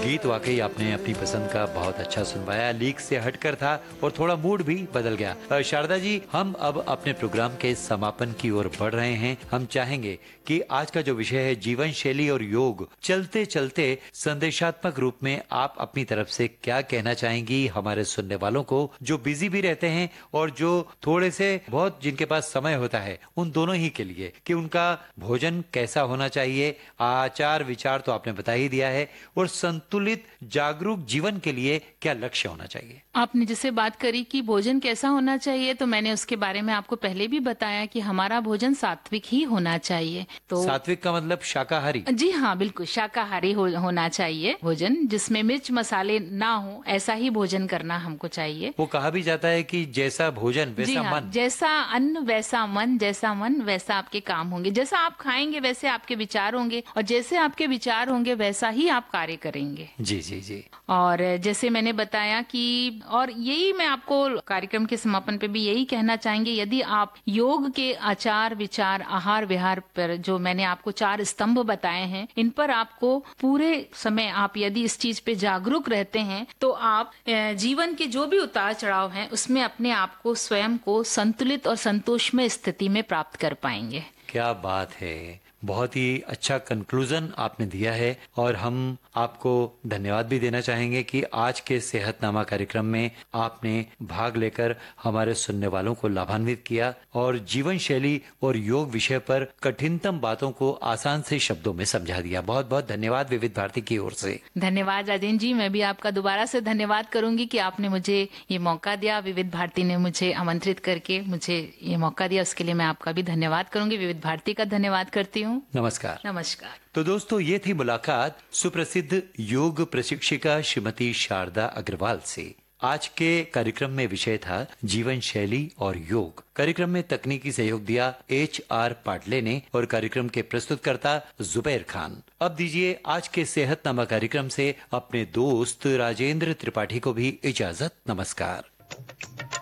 गीत वाकई आपने अपनी पसंद का बहुत अच्छा सुनवाया, लीक से हटकर था और थोड़ा मूड भी बदल गया। शारदा जी, हम अब अपने प्रोग्राम के समापन की ओर बढ़ रहे हैं। हम चाहेंगे कि आज का जो विषय है जीवन शैली और योग, चलते चलते संदेशात्मक रूप में आप अपनी तरफ से क्या कहना चाहेंगी हमारे सुनने वालों को, जो बिजी भी रहते हैं और जो थोड़े से बहुत जिनके पास समय होता है, उन दोनों ही के लिए, कि उनका भोजन कैसा होना चाहिए। आचार विचार तो आपने बता ही दिया है, और संतुलित जागरूक जीवन के लिए क्या लक्ष्य होना चाहिए। आपने जैसे बात करी कि भोजन कैसा होना चाहिए, तो मैंने उसके बारे में आपको पहले भी बताया कि हमारा भोजन सात्विक ही होना चाहिए। तो सात्विक का मतलब शाकाहारी? जी हाँ, बिल्कुल शाकाहारी होना चाहिए भोजन, जिसमें मिर्च मसाले ना हो, ऐसा ही भोजन करना हमको चाहिए। वो कहा भी जाता है कि जैसा भोजन जी वैसा हाँ, मन। जैसा अन्न वैसा मन, जैसा मन वैसा आपके काम होंगे। जैसा आप खाएंगे वैसे आपके विचार होंगे, और जैसे आपके विचार होंगे वैसा ही आप कार्य करेंगे। जी जी जी। और जैसे मैंने बताया कि, और यही मैं आपको कार्यक्रम के समापन पे भी यही कहना चाहेंगे, यदि आप योग के आचार विचार आहार विहार पर, जो मैंने आपको 4 स्तंभ बताए हैं, इन पर आपको पूरे समय आप यदि इस चीज पे जागरूक रहते हैं, तो आप जीवन के जो भी उतार चढ़ाव हैं उसमें अपने आप को, स्वयं को संतुलित और संतोषमय स्थिति में प्राप्त कर पाएंगे। क्या बात है, बहुत ही अच्छा कंक्लूजन आपने दिया है। और हम आपको धन्यवाद भी देना चाहेंगे कि आज के सेहतनामा कार्यक्रम में आपने भाग लेकर हमारे सुनने वालों को लाभान्वित किया और जीवन शैली और योग विषय पर कठिनतम बातों को आसान से शब्दों में समझा दिया। बहुत बहुत धन्यवाद विविध भारती की ओर से। धन्यवाद राजेंद्र जी, मैं भी आपका दोबारा से धन्यवाद करूंगी कि आपने मुझे ये मौका दिया, विविध भारती ने मुझे आमंत्रित करके मुझे ये मौका दिया, उसके लिए मैं आपका भी धन्यवाद करूंगी, विविध भारती का धन्यवाद करती हूँ। नमस्कार। नमस्कार। तो दोस्तों, ये थी मुलाकात सुप्रसिद्ध योग प्रशिक्षिका श्रीमती शारदा अग्रवाल से। आज के कार्यक्रम में विषय था जीवन शैली और योग। कार्यक्रम में तकनीकी सहयोग दिया HR पाटले ने और कार्यक्रम के प्रस्तुतकर्ता जुबैर खान। अब दीजिए आज के सेहतनामा कार्यक्रम से अपने दोस्त राजेंद्र त्रिपाठी को भी इजाजत। नमस्कार।